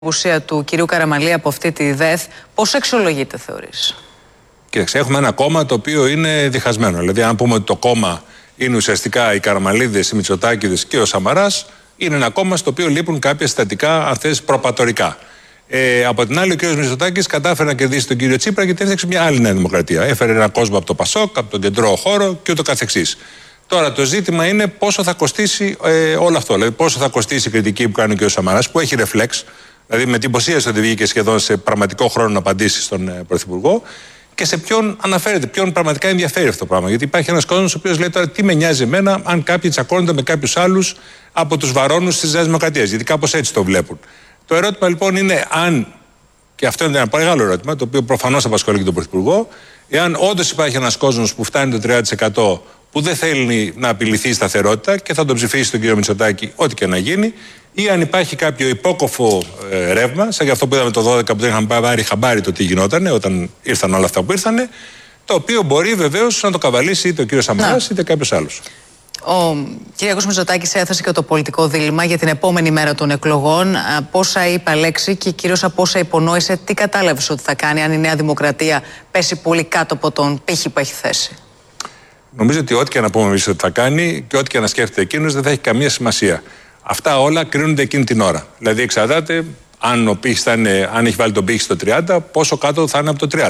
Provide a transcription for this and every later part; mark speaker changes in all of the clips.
Speaker 1: Απουσία του κυρίου Καραμανλή από αυτή τη ΔΕΘ, πώς αξιολογείται, θεωρείς?
Speaker 2: Κοίταξε, έχουμε ένα κόμμα το οποίο είναι διχασμένο. Δηλαδή, αν πούμε ότι το κόμμα είναι ουσιαστικά οι Καραμανλίδες, οι Μητσοτάκηδες και ο Σαμαράς, είναι ένα κόμμα στο οποίο λείπουν κάποια συστατικά, αν θες, προπατορικά. Από την άλλη, ο κ. Μητσοτάκης κατάφερε να κερδίσει τον κύριο Τσίπρα γιατί έφτιαξε μια άλλη Νέα Δημοκρατία. Έφερε έναν κόσμο από το Πασόκ, από τον κεντρό χώρο και ούτω καθεξής. Τώρα, το ζήτημα είναι πόσο θα κοστίσει όλο αυτό. Δηλαδή, πόσο θα κοστίσει η κριτική που κάνει ο κ. Σαμαράς, που έχει ρεφλέξ. Δηλαδή, με την υποσχέση ότι βγήκε σχεδόν σε πραγματικό χρόνο να απαντήσει στον Πρωθυπουργό, και σε ποιον αναφέρεται, ποιον πραγματικά ενδιαφέρει αυτό το πράγμα. Γιατί υπάρχει ένας κόσμος ο οποίος λέει τώρα τι με νοιάζει εμένα αν κάποιοι τσακώνονται με κάποιους άλλους από τους βαρώνους της Νέας Δημοκρατίας. Γιατί κάπως έτσι το βλέπουν. Το ερώτημα λοιπόν είναι αν, και αυτό είναι ένα μεγάλο ερώτημα, το οποίο προφανώς απασχολεί και τον Πρωθυπουργό, εάν όντως υπάρχει ένας κόσμος που φτάνει το 30% που δεν θέλει να απειληθεί η σταθερότητα και θα τον ψηφίσει τον κύριο Μητσοτάκη, ό,τι και να γίνει, ή αν υπάρχει κάποιο υπόκοφο ρεύμα, σαν και αυτό που είδαμε το 2012 που δεν είχαν πάρει χαμπάρι το τι γινόταν όταν ήρθαν όλα αυτά που ήρθαν, το οποίο μπορεί βεβαίως να το καβαλήσει είτε ο κύριος Σαμαράς είτε κάποιος άλλος.
Speaker 1: Ο κ. Μητσοτάκης έθεσε και το πολιτικό δίλημμα για την επόμενη μέρα των εκλογών. Πόσα είπε λέξη και κυρίως από όσα υπονόησε, τι κατάλαβες ότι θα κάνει αν η Νέα Δημοκρατία πέσει πολύ κάτω από τον πύχη που έχει θέσει?
Speaker 2: Νομίζω ότι ό,τι και να πούμε εμείς ότι θα κάνει και ό,τι και να σκέφτεται εκείνος δεν θα έχει καμία σημασία. Αυτά όλα κρίνονται εκείνη την ώρα. Δηλαδή, εξαρτάται αν ο πύχης αν έχει βάλει τον πύχη στο 30, πόσο κάτω θα είναι από το 30.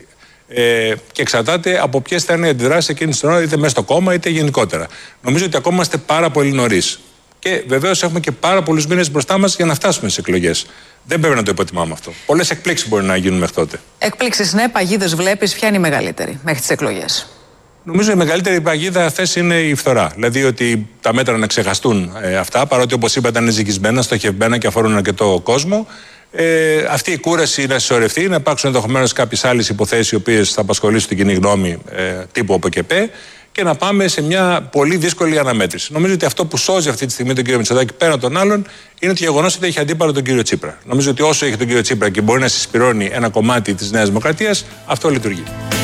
Speaker 2: Και εξαρτάται από ποιες θα είναι οι αντιδράσεις εκείνη την ώρα, είτε μέσα στο κόμμα είτε γενικότερα. Νομίζω ότι ακόμα είμαστε πάρα πολύ νωρίς. Και βεβαίως έχουμε και πάρα πολλούς μήνες μπροστά μας για να φτάσουμε στις εκλογές. Δεν πρέπει να το υποτιμάμε αυτό. Πολλές εκπλήξεις μπορεί να γίνουν μέχρι τότε.
Speaker 1: Εκπλήξεις, ναι, παγίδες βλέπεις. Ποια είναι η μεγαλύτερη μέχρι τις εκλογές?
Speaker 2: Νομίζω η μεγαλύτερη παγίδα θέση είναι η φθορά. Δηλαδή ότι τα μέτρα να ξεχαστούν αυτά, παρότι όπως είπα ήταν ζυγισμένα, στοχευμένα και αφορούν αρκετό κόσμο. Αυτή η κούραση να συσσωρευτεί, να υπάρξουν ενδεχομένως κάποιες άλλες υποθέσεις οι οποίες θα απασχολήσουν την κοινή γνώμη τύπου ΟΠΕΚΕΠΕ και να πάμε σε μια πολύ δύσκολη αναμέτρηση. Νομίζω ότι αυτό που σώζει αυτή τη στιγμή τον κύριο Μητσοτάκη πέραν των άλλων είναι το γεγονός ότι έχει αντίπαλο τον κύριο Τσίπρα. Νομίζω ότι όσο έχει τον κύριο Τσίπρα και μπορεί να συσπηρώνει ένα κομμάτι της Νέας Δημοκρατίας, αυτό λειτουργεί.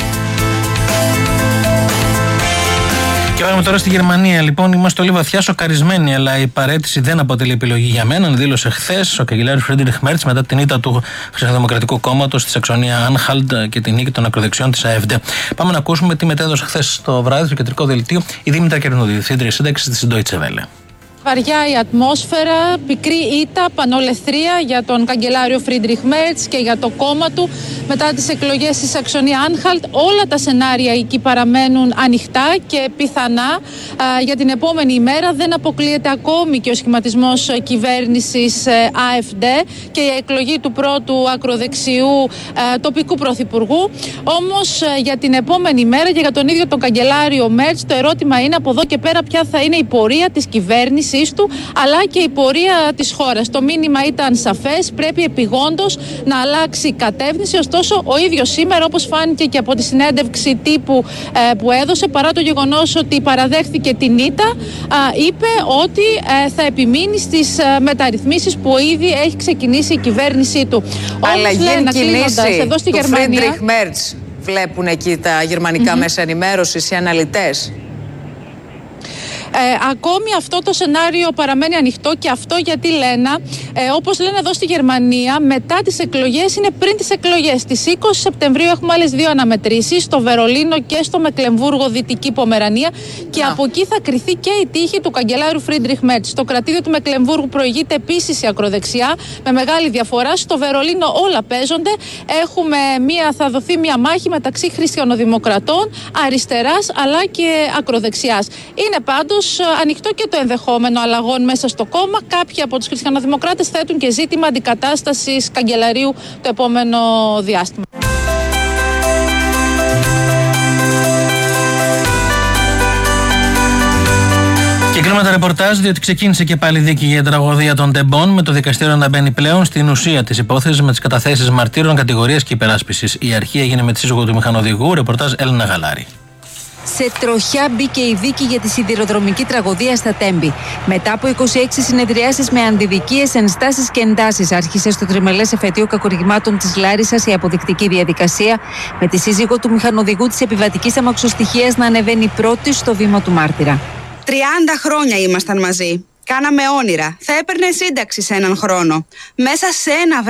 Speaker 3: Και πάμε τώρα στη Γερμανία. Λοιπόν, είμαστε όλοι βαθιά σοκαρισμένοι, αλλά η παραίτηση δεν αποτελεί επιλογή για μένα. Δήλωσε χθες ο καγκελάριος Φρίντριχ Μέρτς μετά την ήττα του Χριστιανοδημοκρατικού Κόμματος στη Σαξονία Άνχαλτ και την νίκη των ακροδεξιών της AfD. Πάμε να ακούσουμε τι μετέδωσε χθες το βράδυ στο κεντρικό δελτίο η Δήμητρα Κερνούδη, διευθύντρια σύνταξης της Deutsche Welle.
Speaker 4: Βαριά η ατμόσφαιρα, πικρή ήττα, πανολεθρία για τον καγκελάριο Φρίντριχ Μέρτς και για το κόμμα του μετά τις εκλογές στη Σαξονία Άνχαλτ. Όλα τα σενάρια εκεί παραμένουν ανοιχτά και πιθανά για την επόμενη ημέρα. Δεν αποκλείεται ακόμη και ο σχηματισμός κυβέρνησης AfD και η εκλογή του πρώτου ακροδεξιού τοπικού πρωθυπουργού. Όμως για την επόμενη ημέρα και για τον ίδιο τον καγκελάριο Μέρτς το ερώτημα είναι από εδώ και πέρα ποια θα είναι η πορεία της κυβέρνησης του, αλλά και η πορεία της χώρας. Το μήνυμα ήταν σαφές, πρέπει επιγόντως να αλλάξει η κατεύθυνση. Ωστόσο, ο ίδιος σήμερα, όπως φάνηκε και από τη συνέντευξη τύπου που έδωσε, παρά το γεγονός ότι παραδέχθηκε την ήττα, είπε ότι θα επιμείνει στις μεταρρυθμίσεις που ήδη έχει ξεκινήσει η κυβέρνησή του.
Speaker 1: Αλλαγή εν κινήσει εδώ στη Γερμανία. Του Φρίντριχ Μέρτς βλέπουν εκεί τα γερμανικά μέσα ενημέρωσης, οι αναλυτές.
Speaker 4: Ακόμη αυτό το σενάριο παραμένει ανοιχτό και αυτό γιατί λένε, όπως λένε εδώ στη Γερμανία, μετά τις εκλογές είναι πριν τις εκλογές. Στις 20 Σεπτεμβρίου έχουμε άλλες δύο αναμετρήσεις, στο Βερολίνο και στο Μεκλεμβούργο, Δυτική Πομερανία, και από εκεί θα κριθεί και η τύχη του καγκελάριου Φρίντριχ Μέρτς. Στο κρατήδιο του Μεκλεμβούργου προηγείται επίσης η ακροδεξιά με μεγάλη διαφορά. Στο Βερολίνο όλα παίζονται. Θα δοθεί μια μάχη μεταξύ χριστιανοδημοκρατών, αριστεράς αλλά και ακροδεξιάς. Είναι πάντως ανοιχτό και το ενδεχόμενο αλλαγών μέσα στο κόμμα. Κάποιοι από τους χριστιανοδημοκράτες θέτουν και ζήτημα αντικατάστασης καγκελαρίου το επόμενο διάστημα.
Speaker 3: Και κλείνουμε τα ρεπορτάζ, διότι ξεκίνησε και πάλι δίκη για την τραγωδία των Τεμπών, με το δικαστήριο να μπαίνει πλέον στην ουσία της υπόθεσης με τις καταθέσεις μαρτύρων, κατηγορίας και υπεράσπισης. Η αρχή έγινε με τη σύζυγο του μηχανοδηγού. Ρεπορτάζ Έλληνα Γαλάρη.
Speaker 5: Σε τροχιά μπήκε η δίκη για τη σιδηροδρομική τραγωδία στα Τέμπη. Μετά από 26 συνεδριάσεις με αντιδικίες, ενστάσεις και εντάσεις, άρχισε στο τριμελές εφετείο κακουργημάτων της Λάρισσας η αποδεικτική διαδικασία, με τη σύζυγο του μηχανοδηγού της επιβατικής αμαξοστοιχείας να ανεβαίνει πρώτη στο βήμα του μάρτυρα.
Speaker 6: 30 χρόνια ήμασταν μαζί. Κάναμε όνειρα. Θα έπαιρνε σύνταξη σε έναν χρόνο. Μέσα σε ένα